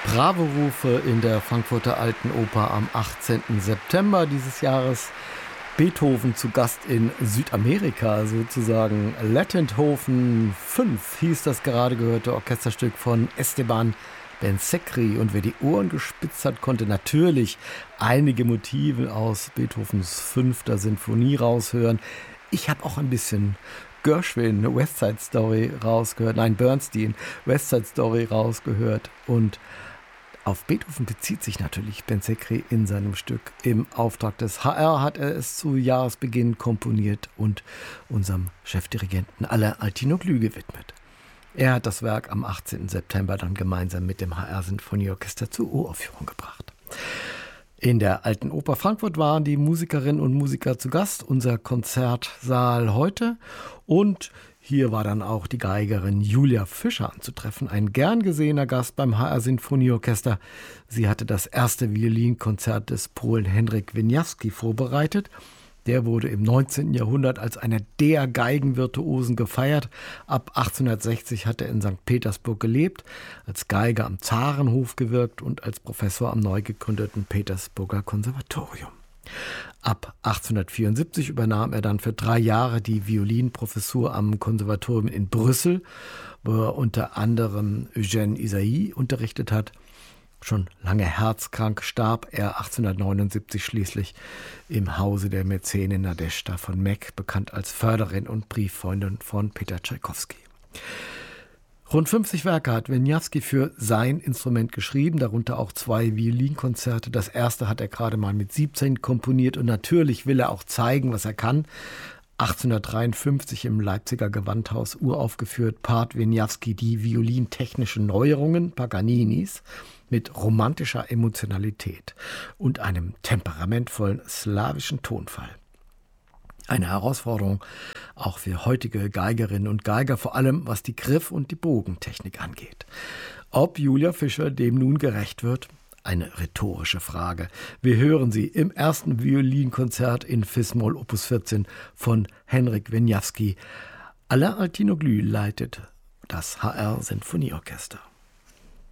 Bravo-Rufe in der Frankfurter Alten Oper am 18. September dieses Jahres. Beethoven zu Gast in Südamerika, sozusagen. Lettenthofen 5 hieß das gerade gehörte Orchesterstück von Esteban Ben-Sekri. Und wer die Ohren gespitzt hat, konnte natürlich einige Motive aus Beethovens 5. Sinfonie raushören. Ich habe auch ein bisschen Gershwin, West Side Story rausgehört. Nein, Bernstein, West Side Story rausgehört. Und auf Beethoven bezieht sich natürlich Ben-Sekri in seinem Stück. Im Auftrag des HR hat er es zu Jahresbeginn komponiert und unserem Chefdirigenten Alain Altinoglu gewidmet. Er hat das Werk am 18. September dann gemeinsam mit dem HR Sinfonieorchester zur Uraufführung gebracht. In der Alten Oper Frankfurt waren die Musikerinnen und Musiker zu Gast, unser Konzertsaal heute. Und hier war dann auch die Geigerin Julia Fischer anzutreffen, ein gern gesehener Gast beim HR Sinfonieorchester. Sie hatte das erste Violinkonzert des Polen Henryk Wieniawski vorbereitet. Der wurde im 19. Jahrhundert als einer der Geigenvirtuosen gefeiert. Ab 1860 hat er in St. Petersburg gelebt, als Geiger am Zarenhof gewirkt und als Professor am neu gegründeten Petersburger Konservatorium. Ab 1874 übernahm er dann für 3 Jahre die Violinprofessur am Konservatorium in Brüssel, wo er unter anderem Eugène Ysaÿe unterrichtet hat. Schon lange herzkrank starb er 1879 schließlich im Hause der Mäzenin Nadezhda von Meck, bekannt als Förderin und Brieffreundin von Peter Tschaikowski. Rund 50 Werke hat Wieniawski für sein Instrument geschrieben, darunter auch 2 Violinkonzerte. Das erste hat er gerade mal mit 17 komponiert und natürlich will er auch zeigen, was er kann. 1853 im Leipziger Gewandhaus uraufgeführt, Part Wieniawski die violintechnischen Neuerungen Paganinis mit romantischer Emotionalität und einem temperamentvollen slawischen Tonfall. Eine Herausforderung auch für heutige Geigerinnen und Geiger, vor allem was die Griff- und die Bogentechnik angeht. Ob Julia Fischer dem nun gerecht wird? Eine rhetorische Frage. Wir hören sie im ersten Violinkonzert in Fis-Moll Opus 14 von Henryk Wieniawski. Alain Altinoglu leitet das HR Sinfonieorchester.